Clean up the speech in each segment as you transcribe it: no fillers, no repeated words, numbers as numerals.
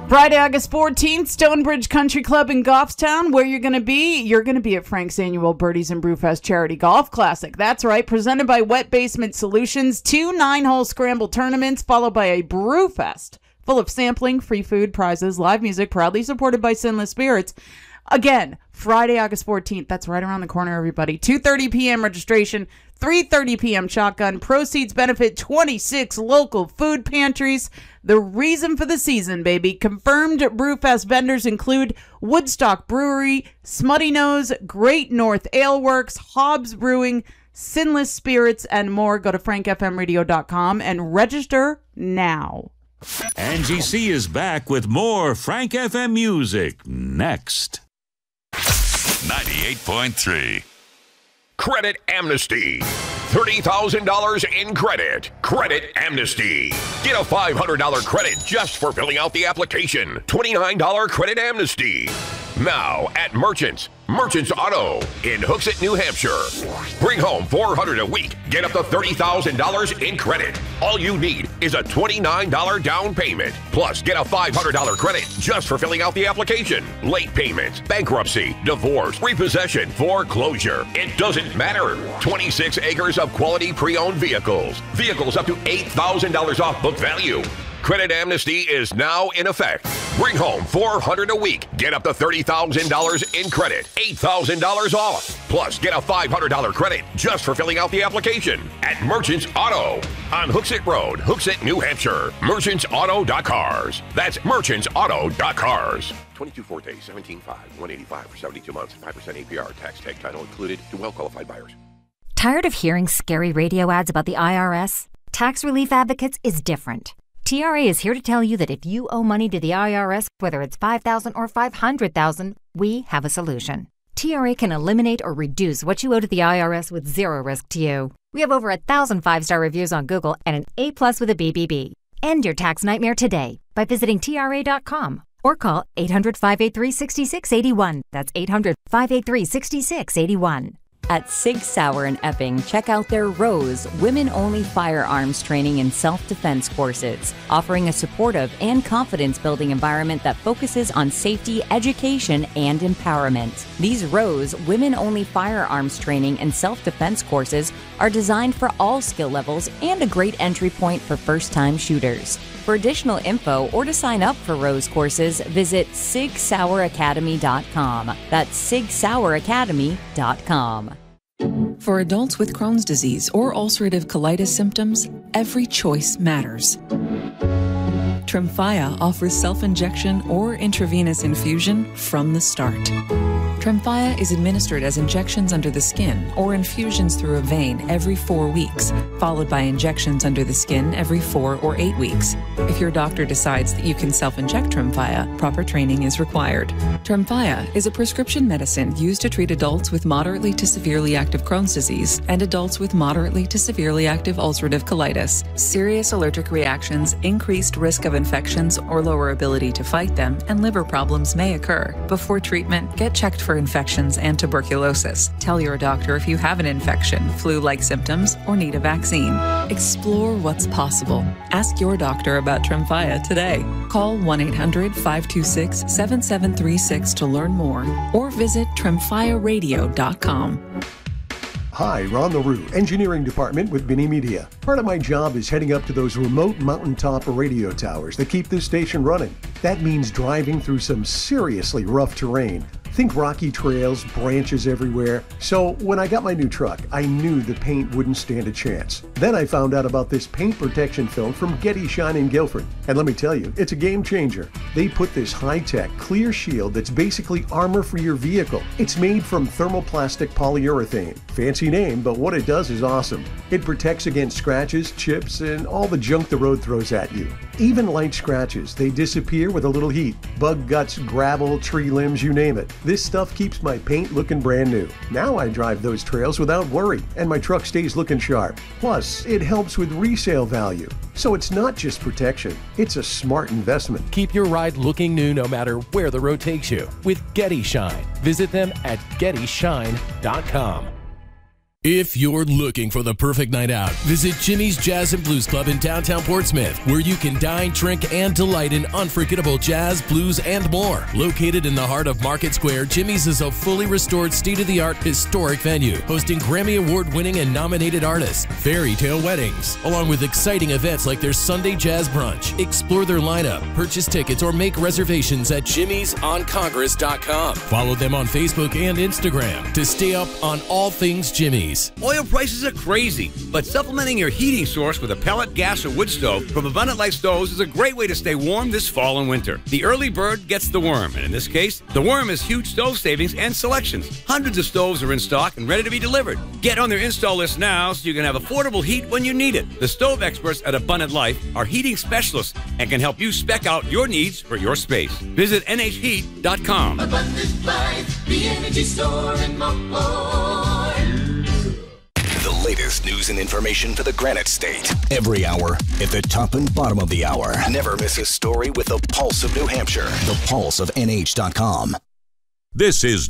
Friday, August 14th, Stonebridge Country Club in Goffstown. Where you're going to be? You're going to be at Frank's annual Birdies and Brewfest Charity Golf Classic. That's right, presented by Wet Basement Solutions. 2 9-hole scramble tournaments, followed by a Brewfest full of sampling, free food, prizes, live music, proudly supported by Sinless Spirits. Again, Friday, August 14th. That's right around the corner, everybody. 2:30 p.m. registration, 3:30 p.m. shotgun. Proceeds benefit 26 local food pantries. The reason for the season, baby. Confirmed Brewfest vendors include Woodstock Brewery, Smutty Nose, Great North Ale Works, Hobbs Brewing, Sinless Spirits, and more. Go to frankfmradio.com and register now. Angie C is back with more Frank FM music next. 98.3. Credit Amnesty. $30,000 in credit. Credit Amnesty. Get a $500 credit just for filling out the application. $29 Credit Amnesty. Now at Merchants Auto in Hooksett, New Hampshire. Bring home $400 a week. Get up to $30,000 in credit. All you need is a $29 down payment. Plus, get a $500 credit just for filling out the application. Late payments, bankruptcy, divorce, repossession, foreclosure. It doesn't matter. 26 acres of quality pre-owned vehicles. Vehicles up to $8,000 off book value. Credit Amnesty is now in effect. Bring home $400 a week. Get up to $30,000 in credit. $8,000 off. Plus, get a $500 credit just for filling out the application at Merchants Auto on Hooksett Road, Hooksett, New Hampshire. MerchantsAuto.cars. That's MerchantsAuto.cars. 22 Forte, 17.5, 185 for 72 months, 5% APR, tax tag title included to well-qualified buyers. Tired of hearing scary radio ads about the IRS? Tax Relief Advocates is different. TRA is here to tell you that if you owe money to the IRS, whether it's $5,000 or $500,000, we have a solution. TRA can eliminate or reduce what you owe to the IRS with zero risk to you. We have over 1,000 5-star reviews on Google and an A+ with a BBB. End your tax nightmare today by visiting TRA.com or call 800-583-6681. That's 800-583-6681. At Sig Sauer in Epping, check out their ROSE, women-only firearms training and self-defense courses, offering a supportive and confidence-building environment that focuses on safety, education, and empowerment. These ROSE, women-only firearms training and self-defense courses are designed for all skill levels and a great entry point for first-time shooters. For additional info or to sign up for ROSE courses, visit SigSauerAcademy.com. That's SigSauerAcademy.com. For adults with Crohn's disease or ulcerative colitis symptoms, every choice matters. Tremfya offers self-injection or intravenous infusion from the start. Tremfya is administered as injections under the skin or infusions through a vein every 4 weeks, followed by injections under the skin every 4 or 8 weeks. If your doctor decides that you can self-inject Tremfya, proper training is required. Tremfya is a prescription medicine used to treat adults with moderately to severely active Crohn's disease and adults with moderately to severely active ulcerative colitis. Serious allergic reactions, increased risk of infections or lower ability to fight them, and liver problems may occur. Before treatment, get checked for infections and tuberculosis. Tell your doctor if you have an infection, flu-like symptoms, or need a vaccine. Explore what's possible. Ask your doctor about Tremfya today. Call 1-800-526-7736 to learn more or visit tremfyaradio.com. Hi, Ron LaRue, Engineering Department with Mini Media. Part of my job is heading up to those remote mountaintop radio towers that keep this station running. That means driving through some seriously rough terrain. Think rocky trails, branches everywhere. So when I got my new truck, I knew the paint wouldn't stand a chance. Then I found out about this paint protection film from Getty Shine in Guilford. And let me tell you, it's a game changer. They put this high-tech clear shield that's basically armor for your vehicle. It's made from thermoplastic polyurethane. Fancy name, but what it does is awesome. It protects against scratches, chips, and all the junk the road throws at you. Even light scratches, they disappear with a little heat. Bug guts, gravel, tree limbs, you name it. This stuff keeps my paint looking brand new. Now I drive those trails without worry, and my truck stays looking sharp. Plus, it helps with resale value. So it's not just protection, it's a smart investment. Keep your ride looking new no matter where the road takes you with Getty Shine. Visit them at GettyShine.com. If you're looking for the perfect night out, visit Jimmy's Jazz and Blues Club in downtown Portsmouth, where you can dine, drink, and delight in unforgettable jazz, blues, and more. Located in the heart of Market Square, Jimmy's is a fully restored, state-of-the-art, historic venue, hosting Grammy Award-winning and nominated artists, fairy tale weddings, along with exciting events like their Sunday Jazz Brunch. Explore their lineup, purchase tickets, or make reservations at jimmysoncongress.com. Follow them on Facebook and Instagram to stay up on all things Jimmy's. Oil prices are crazy, but supplementing your heating source with a pellet, gas, or wood stove from Abundant Life Stoves is a great way to stay warm this fall and winter. The early bird gets the worm, and in this case, the worm is huge stove savings and selections. Hundreds of stoves are in stock and ready to be delivered. Get on their install list now so you can have affordable heat when you need it. The stove experts at Abundant Life are heating specialists and can help you spec out your needs for your space. Visit nhheat.com. Abundant Life, the energy store in Mount. The latest news and information for the Granite State. Every hour, at the top and bottom of the hour. Never miss a story with the Pulse of New Hampshire. ThePulseOfNH.com. This is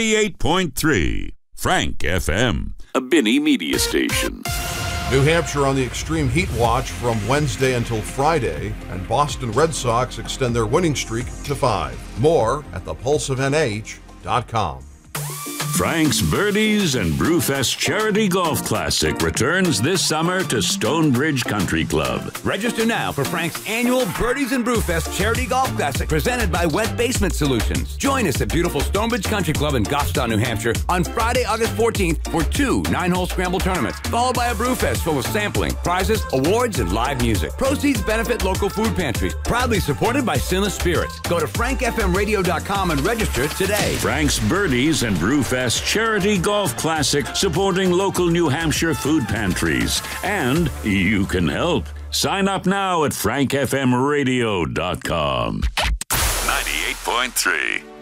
98.3 Frank FM, a Binney media station. New Hampshire on the extreme heat watch from Wednesday until Friday, and Boston Red Sox extend their winning streak to 5. More at ThePulseOfNH.com. Frank's Birdies and Brewfest Charity Golf Classic returns this summer to Stonebridge Country Club. Register now for Frank's annual Birdies and Brewfest Charity Golf Classic presented by Wet Basement Solutions. Join us at beautiful Stonebridge Country Club in Goffstown, New Hampshire on Friday, August 14th for 2 9-hole scramble tournaments, followed by a Brewfest full of sampling, prizes, awards, and live music. Proceeds benefit local food pantries, proudly supported by Sinless Spirits. Go to frankfmradio.com and register today. Frank's Birdies and Brewfest Charity Golf Classic, supporting local New Hampshire food pantries. And you can help. Sign up now at frankfmradio.com. 98.3